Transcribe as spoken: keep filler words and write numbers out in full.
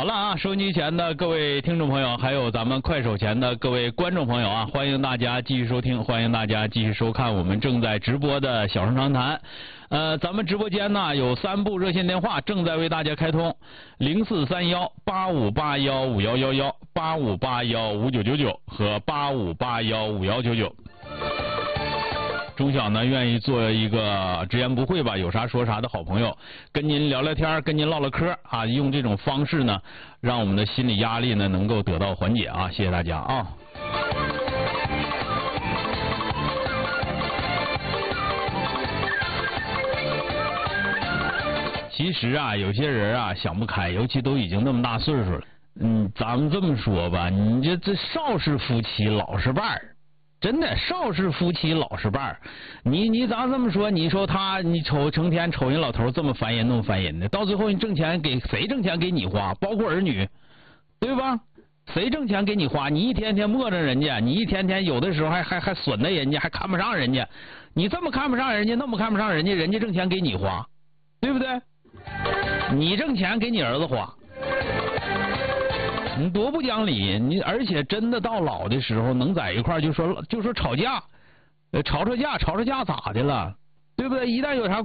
了啊，收音机前的各位听众朋友，还有咱们快手前的各位观众朋友啊，欢迎大家继续收听，欢迎大家继续收看我们正在直播的小声长谈。呃，咱们直播间呢有三部热线电话正在为大家开通，零四三幺八五八幺五幺幺幺、八五八幺五九九九和八五八幺五幺九九。钟晓呢愿意做一个直言不讳吧，有啥说啥的好朋友，跟您聊聊天，跟您唠唠嗑啊，用这种方式呢，让我们的心理压力呢能够得到缓解啊，谢谢大家啊。其实啊，有些人啊想不开，尤其都已经那么大岁数了。嗯，咱们这么说吧，你这这少是夫妻老是伴儿。真的，少是夫妻老是伴儿。你你咱这么说，你说他，你瞅成天瞅人老头这么烦人，那么烦人的，到最后你挣钱给谁挣钱给你花，包括儿女，对吧？谁挣钱给你花？你一天天磨着人家，你一天天有的时候还还还损待人家，还看不上人家。你这么看不上人家，那么看不上人家，人家挣钱给你花，对不对？你挣钱给你儿子花。你多不讲理！你而且真的到老的时候能在一块儿，就说就说吵架，呃，吵吵架，吵吵架咋的了？对不对？一旦有啥